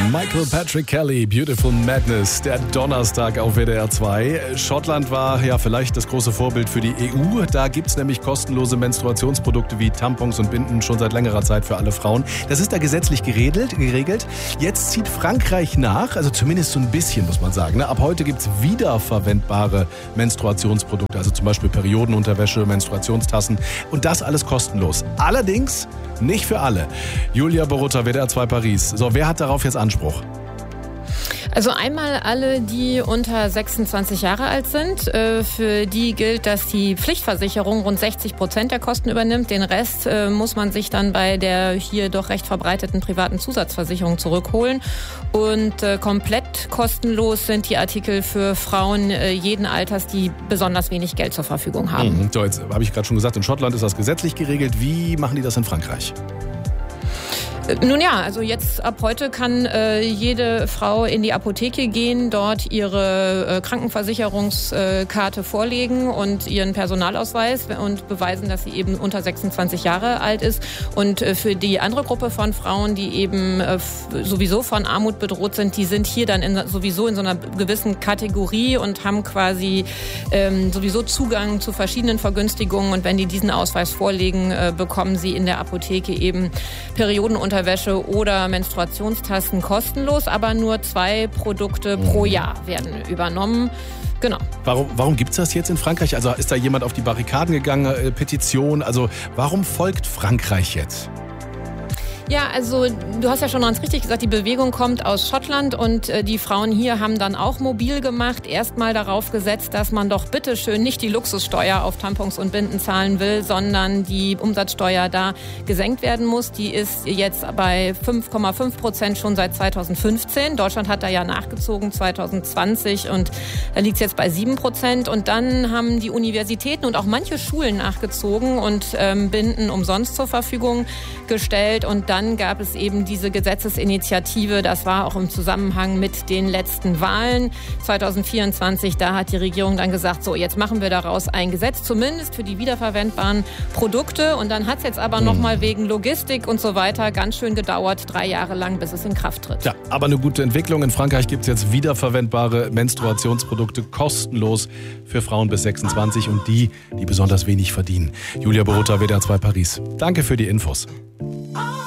Michael Patrick Kelly, Beautiful Madness, der Donnerstag auf WDR 2. Schottland war ja vielleicht das große Vorbild für die EU. Da gibt's nämlich kostenlose Menstruationsprodukte wie Tampons und Binden schon seit längerer Zeit für alle Frauen. Das ist da gesetzlich geregelt. Jetzt zieht Frankreich nach, also zumindest so ein bisschen, muss man sagen. Ab heute gibt's wiederverwendbare Menstruationsprodukte, also zum Beispiel Periodenunterwäsche, Menstruationstassen und das alles kostenlos. Allerdings nicht für alle. Julia Borutta, WDR 2 Paris. So, wer hat darauf jetzt Anspruch? Also einmal alle, die unter 26 Jahre alt sind. Für die gilt, dass die Pflichtversicherung rund 60% der Kosten übernimmt. Den Rest muss man sich dann bei der hier doch recht verbreiteten privaten Zusatzversicherung zurückholen. Und komplett kostenlos sind die Artikel für Frauen jeden Alters, die besonders wenig Geld zur Verfügung haben. So, jetzt habe ich gerade schon gesagt, in Schottland ist das gesetzlich geregelt. Wie machen die das in Frankreich? Nun ja, also jetzt ab heute kann jede Frau in die Apotheke gehen, dort ihre Krankenversicherungskarte vorlegen und ihren Personalausweis und beweisen, dass sie eben unter 26 Jahre alt ist. Und für die andere Gruppe von Frauen, die eben sowieso von Armut bedroht sind, die sind hier dann sowieso in so einer gewissen Kategorie und haben quasi sowieso Zugang zu verschiedenen Vergünstigungen. Und wenn die diesen Ausweis vorlegen, bekommen sie in der Apotheke eben Periodenunterwäsche oder Menstruationstassen kostenlos, aber nur 2 Produkte pro Jahr werden übernommen. Genau. Warum gibt es das jetzt in Frankreich? Also ist da jemand auf die Barrikaden gegangen, Petition? Also warum folgt Frankreich jetzt? Ja, also du hast ja schon ganz richtig gesagt, die Bewegung kommt aus Schottland und die Frauen hier haben dann auch mobil gemacht. Erstmal darauf gesetzt, dass man doch bitteschön nicht die Luxussteuer auf Tampons und Binden zahlen will, sondern die Umsatzsteuer da gesenkt werden muss. Die ist jetzt bei 5,5% schon seit 2015. Deutschland hat da ja nachgezogen 2020 und da liegt es jetzt bei 7%. Und dann haben die Universitäten und auch manche Schulen nachgezogen und Binden umsonst zur Verfügung gestellt. Und dann gab es eben diese Gesetzesinitiative, das war auch im Zusammenhang mit den letzten Wahlen 2024. Da hat die Regierung dann gesagt, so jetzt machen wir daraus ein Gesetz, zumindest für die wiederverwendbaren Produkte. Und dann hat es jetzt aber nochmal wegen Logistik und so weiter ganz schön gedauert, 3 Jahre lang, bis es in Kraft tritt. Ja, aber eine gute Entwicklung. In Frankreich gibt es jetzt wiederverwendbare Menstruationsprodukte kostenlos für Frauen bis 26 und die besonders wenig verdienen. Julia Borutta, WDR 2 Paris. Danke für die Infos.